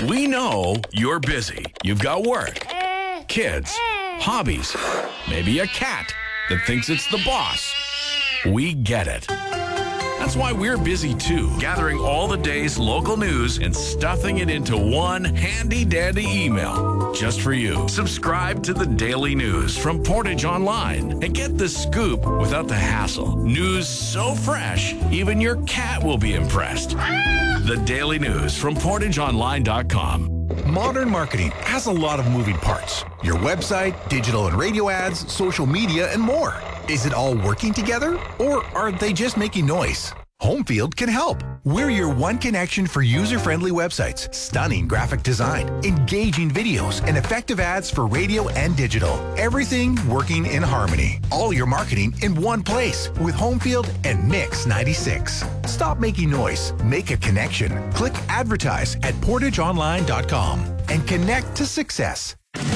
We know you're busy. You've got work, kids, hobbies, maybe a cat that thinks it's the boss. We get it. That's why we're busy too, gathering all the day's local news and stuffing it into one handy-dandy email just for you. Subscribe to the Daily News from Portage Online and get the scoop without the hassle. News so fresh, even your cat will be impressed. The Daily News from PortageOnline.com. Modern marketing has a lot of moving parts. Your website, digital and radio ads, social media, and more. Is it all working together, or are they just making noise? Homefield can help. We're your one connection for user-friendly websites, stunning graphic design, engaging videos, and effective ads for radio and digital. Everything working in harmony. All your marketing in one place with Homefield and Mix 96. Stop making noise. Make a connection. Click advertise at portageonline.com and connect to success.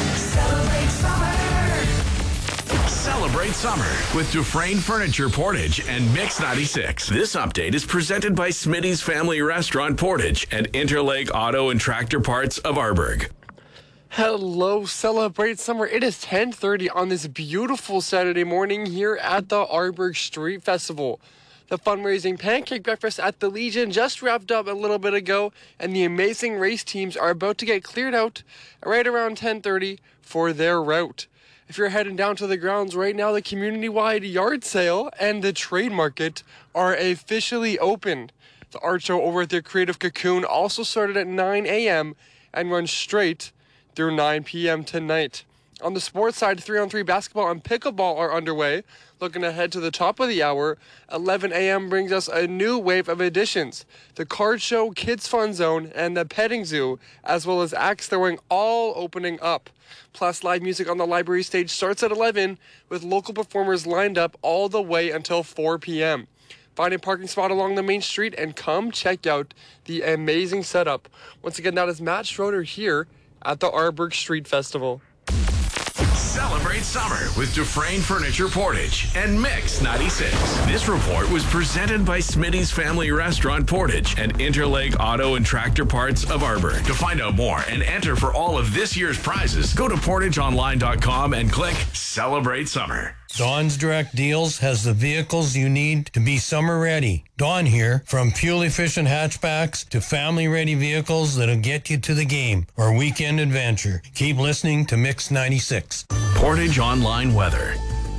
Celebrate summer with Dufresne Furniture Portage and Mix 96. This update is presented by Smitty's Family Restaurant Portage and Interlake Auto and Tractor Parts of Arborg. Hello, celebrate summer. It is 10:30 on this beautiful Saturday morning here at the Arborg Street Festival. The fundraising pancake breakfast at the Legion just wrapped up a little bit ago, and the amazing race teams are about to get cleared out right around 10:30 for their route. If you're heading down to the grounds right now, the community-wide yard sale and the trade market are officially open. The art show over at the Creative Cocoon also started at 9 a.m. and runs straight through 9 p.m. tonight. On the sports side, 3-on-3 basketball and pickleball are underway. Looking ahead to the top of the hour, 11 a.m. brings us a new wave of additions. The card show, Kids Fun Zone, and the petting zoo, as well as axe throwing, all opening up. Plus, live music on the library stage starts at 11, with local performers lined up all the way until 4 p.m. Find a parking spot along the main street and come check out the amazing setup. Once again, that is Matt Schroeder here at the Arborg Street Festival. Celebrate summer with Dufresne Furniture Portage and Mix 96. This report was presented by Smitty's Family Restaurant Portage and Interlake Auto and Tractor Parts of Arborg. To find out more and enter for all of this year's prizes, go to portageonline.com and click Celebrate Summer. Dawn's Direct Deals has the vehicles you need to be summer ready. Dawn here, from fuel-efficient hatchbacks to family-ready vehicles that'll get you to the game or weekend adventure. Keep listening to Mix 96. Portage Online Weather.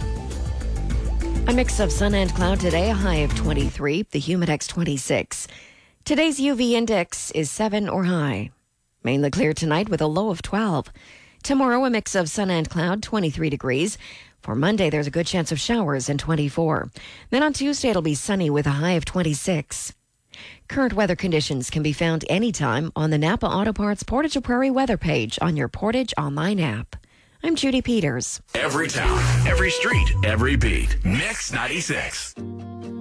A mix of sun and cloud today, a high of 23, the Humidex 26. Today's UV index is 7 or high. Mainly clear tonight with a low of 12. Tomorrow, a mix of sun and cloud, 23 degrees. For Monday, there's a good chance of showers and 24. Then on Tuesday, it'll be sunny with a high of 26. Current weather conditions can be found anytime on the Napa Auto Parts Portage Prairie weather page on your Portage Online app. I'm Judy Peters. Every town, every street, every beat. Mix 96.